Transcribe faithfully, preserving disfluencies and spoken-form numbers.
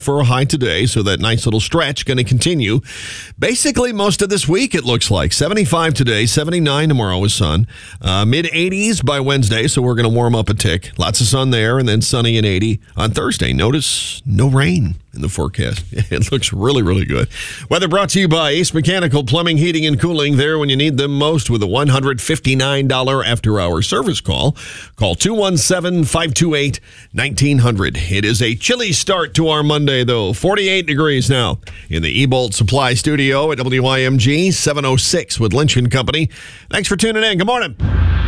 for a high today, so that nice little stretch going to continue basically most of this week, it looks like. seventy-five today, seventy-nine tomorrow with sun. Uh, mid eighties by Wednesday, so we're going to warm up a tick. Lots of sun there, and then sunny and eighty on Thursday. Notice no rain in the forecast. It looks really, really good. Weather brought to you by Ace Mechanical Plumbing, Heating, and Cooling. There when you need them most with a one hundred fifty-nine dollars after-hour service call. Call two one seven, five two eight, one nine hundred. It is a chilly start to our Monday, though. forty-eight degrees now in the eBolt Supply Studio at W I M G seven oh six with Lynch and Company. Thanks for tuning in. Good morning.